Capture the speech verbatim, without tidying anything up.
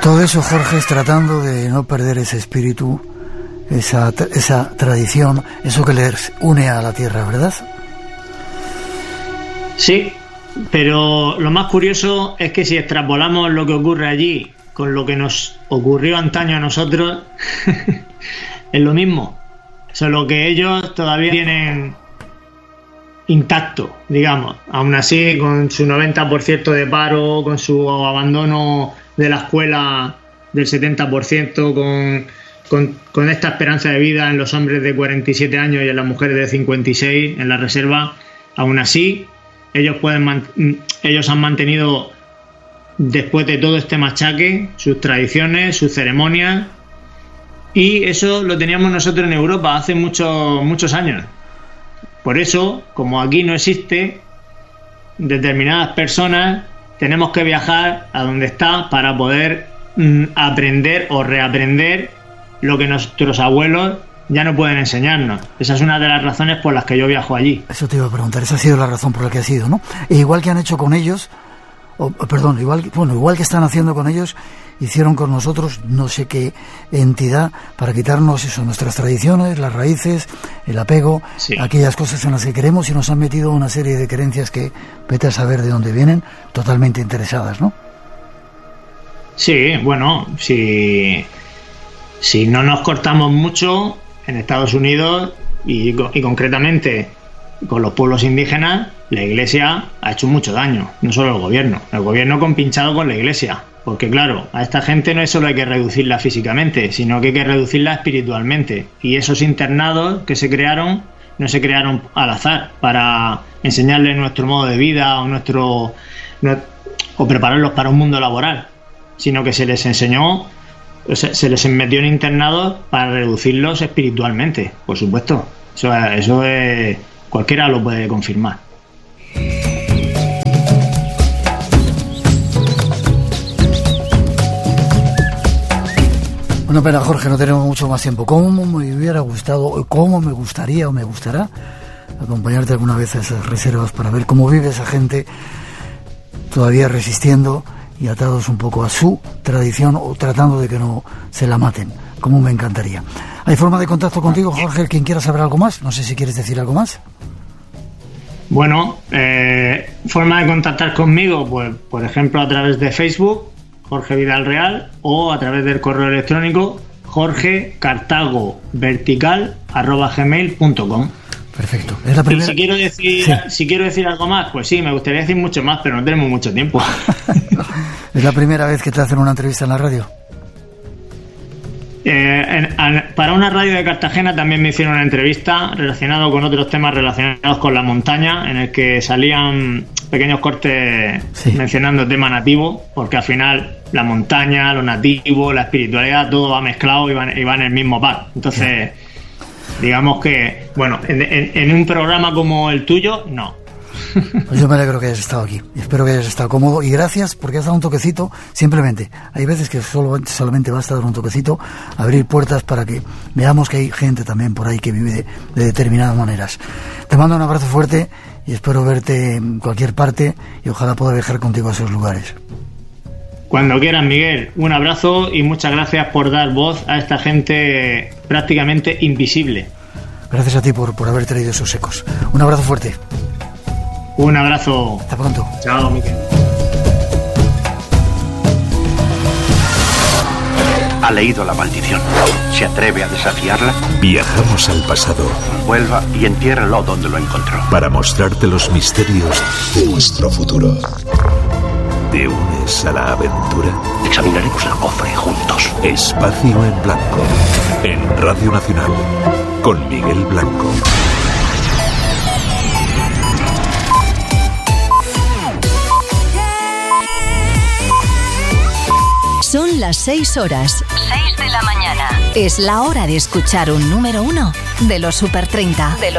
Todo eso, Jorge, es tratando de no perder ese espíritu, esa, esa tradición, eso que les une a la tierra, ¿verdad? Sí, pero lo más curioso es que si extrapolamos lo que ocurre allí con lo que nos ocurrió antaño a nosotros, es lo mismo. Solo que ellos todavía tienen intacto, digamos. Aún así, con su noventa por ciento de paro, con su abandono de la escuela del setenta por ciento, con, con, con esta esperanza de vida en los hombres de cuarenta y siete años y en las mujeres de cincuenta y seis en la reserva, aún así ellos pueden ellos han mantenido, después de todo este machaque, sus tradiciones, sus ceremonias, y eso lo teníamos nosotros en Europa hace muchos muchos años. Por eso, como aquí no existe, determinadas personas tenemos que viajar a donde está para poder mm, aprender o reaprender lo que nuestros abuelos ya no pueden enseñarnos. Esa es una de las razones por las que yo viajo allí. Eso te iba a preguntar, esa ha sido la razón por la que has ido, ¿no? E igual que han hecho con ellos, o, perdón, igual, bueno, igual que están haciendo con ellos, hicieron con nosotros no sé qué entidad para quitarnos eso, nuestras tradiciones, las raíces, el apego, sí, aquellas cosas en las que queremos, y nos han metido una serie de creencias que vete a saber de dónde vienen, totalmente interesadas, ¿no? Sí, bueno, si, si no nos cortamos mucho en Estados Unidos y, y concretamente con los pueblos indígenas, la Iglesia ha hecho mucho daño, no solo el gobierno, el gobierno compinchado con la Iglesia. Porque claro, a esta gente no es solo hay que reducirla físicamente, sino que hay que reducirla espiritualmente. Y esos internados que se crearon, no se crearon al azar para enseñarles nuestro modo de vida o nuestro o prepararlos para un mundo laboral, sino que se les enseñó, se, se les metió en internados para reducirlos espiritualmente, por supuesto. Eso, eso es, cualquiera lo puede confirmar. Una pena, Jorge, no tenemos mucho más tiempo. ¿Cómo me hubiera gustado, cómo me gustaría o me gustará acompañarte alguna vez a esas reservas para ver cómo vive esa gente todavía resistiendo y atados un poco a su tradición o tratando de que no se la maten? Cómo me encantaría. ¿Hay forma de contacto contigo, Jorge? ¿Quien quiera saber algo más? No sé si quieres decir algo más. Bueno, eh, forma de contactar conmigo, pues por ejemplo a través de Facebook, Jorge Vidal Real, o a través del correo electrónico jorgecartagovertical arroba gmail punto com. Perfecto. Es la primera... Y si quiero decir, sí. si quiero decir algo más, pues sí, me gustaría decir mucho más, pero no tenemos mucho tiempo. ¿Es la primera vez que te hacen una entrevista en la radio? Eh, en, en, para una radio de Cartagena también me hicieron una entrevista relacionado con otros temas relacionados con la montaña, en el que salían pequeños cortes, sí, mencionando tema nativo, porque al final la montaña, lo nativo, la espiritualidad, todo va mezclado y va, y va en el mismo pack. Entonces, sí, digamos que, bueno, en, en, en un programa como el tuyo, no. Pues yo me alegro que hayas estado aquí, espero que hayas estado cómodo, y gracias porque has dado un toquecito. Simplemente, hay veces que solo, solamente basta dar un toquecito, abrir puertas para que veamos que hay gente también por ahí que vive de, de determinadas maneras. Te mando un abrazo fuerte y espero verte en cualquier parte, y ojalá pueda viajar contigo a esos lugares. Cuando quieras, Miguel, un abrazo y muchas gracias por dar voz a esta gente prácticamente invisible. Gracias a ti por, por haber traído esos ecos. Un abrazo fuerte. Un abrazo. Hasta pronto. Chao, Miquel. Ha leído la maldición. ¿Se atreve a desafiarla? Viajamos al pasado. Vuelva y entiérralo donde lo encontró. Para mostrarte los misterios de nuestro futuro. ¿Te unes a la aventura? Examinaremos el cofre juntos. Espacio en Blanco. En Radio Nacional. Con Miguel Blanco. Son las seis horas. seis de la mañana. Es la hora de escuchar un número uno de los Super treinta. De los